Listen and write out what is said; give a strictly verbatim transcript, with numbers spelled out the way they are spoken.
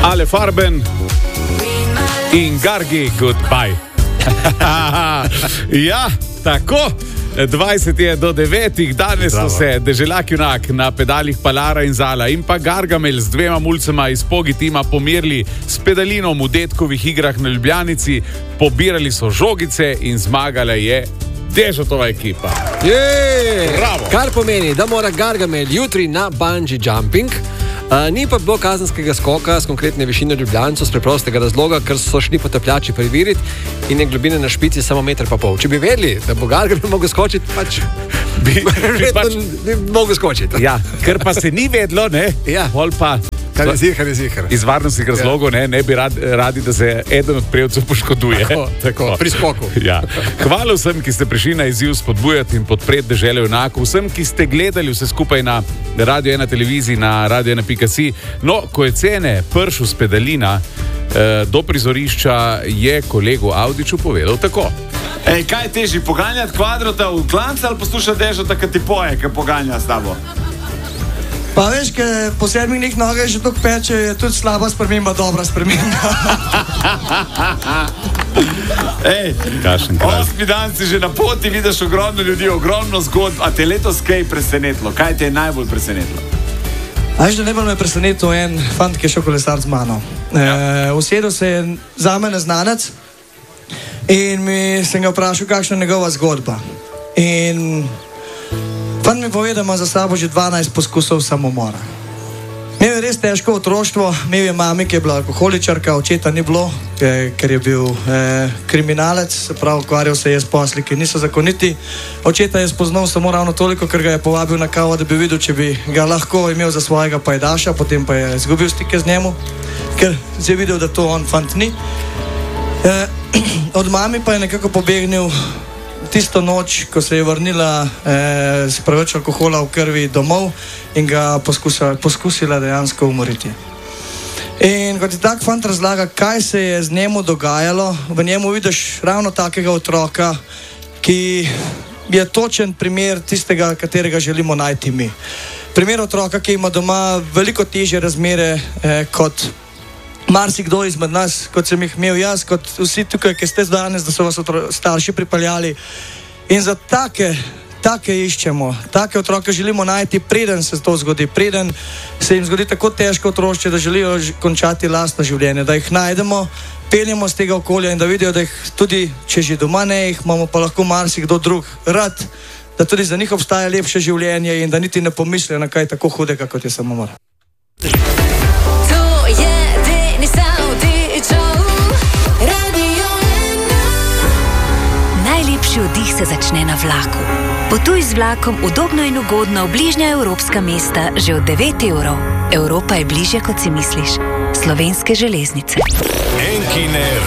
Ale Farben in Gargi Goodbye. Ja, tako. dvajset je do devetih, danes so se Deželak junak na pedalih Palara in Zala in pa Gargamel z dvema mulcema iz Pogi tima pomirili s pedalinom v detkovih igrah na Ljubljanici, pobirali so žogice in zmagala je Dežotova ekipa. Bravo. Kar pomeni, da mora Gargamel jutri na bungee jumping. Uh, ni pa bilo kazenskega skoka s konkretne višine Ljubljancev z preprostega razloga, ker so šli potapljači preveriti in je globina na špici samo meter pa pol. Če bi vedeli, da bo Gargamel mogel skočiti, pač bi, bi, pač bi mogel skočiti. Ja, ker pa se ni vedlo, ne? Ja. Pol pa Kar je zihar, je zihar. Iz varnostnih razlogov ne, ne bi rad, radi, da se eden od prejevcev poškoduje. Tako, tako, pri skoku. Ja. Hvala vsem, ki ste prišli na izziv spodbujati in podpreti Deželo junakov, vsem, ki ste gledali vse skupaj na Radio ena televiziji, na radio ena pika si. No, ko je cene pršel s pedalina eh, do prizorišča, je kolegu Avdiću povedal tako. Ej, kaj je teži, poganjati kvadrota v klanca ali poslušati Dežota, ki ti poje, ki poganja s tabo? Pa veš, ker po sedmih dneh noge že toliko peče, je tudi slaba sprememba, dobra sprememba. Ej, osmi dan si že na poti, vidiš ogromno ljudi, ogromno zgodb, a te letos kaj presenetilo? Kaj te je najbolj presenetilo? A veš, da najbolj me je presenetil en fant, ki je šel kolesar z mano. Ja. E, usedel se je za me neznanec in mi sem ga vprašal, kakšna je njegova zgodba. In fant mi pove, da ima za sabo že dvanajst poskusov samomora. Imel je res težko otroštvo, imel je mami, ki je bila alkoholičarka, očeta ni bilo, ker je bil eh, kriminalec, se pravi, ukvarjal se je s posli, ki niso zakoniti. Očeta je spoznal samo ravno toliko, ker ga je povabil na kavo, da bi videl, če bi ga lahko imel za svojega pajdaša, potem pa je izgubil stike z njemu, ker je videl, da to on fant ni. Eh, od mami pa je nekako pobegnil tisto noč, ko se je vrnila eh, s preveč alkohola v krvi domov in ga poskusa, poskusila dejansko umoriti. In kot je tak fant razlaga, kaj se je z njemu dogajalo, v njemu vidiš ravno takega otroka, ki je točen primer tistega, katerega želimo najti mi. Primer otroka, ki ima doma veliko težje razmere eh, kot marsikdo izmed nas, kot sem jih imel jaz, kot vsi tukaj, ki ste danes, da so vas starši pripeljali. In za take, take iščemo, take otroke želimo najti, preden se to zgodi, preden se jim zgodi tako težko otrošče, da želijo končati lastno življenje, da jih najdemo, peljemo z tega okolja in da vidijo, da jih tudi, če že doma ne, jih imamo pa lahko marsikdo drug rad, da tudi za njih obstaja lepše življenje in da niti ne pomislijo na kaj tako hudega, kot je samomor. Najlepši oddih se začne na vlaku. Potuj z vlakom udobno in ugodno v bližnja evropska mesta že od devet evrov. Evropa je bližje, kot si misliš. Slovenske železnice. Enkine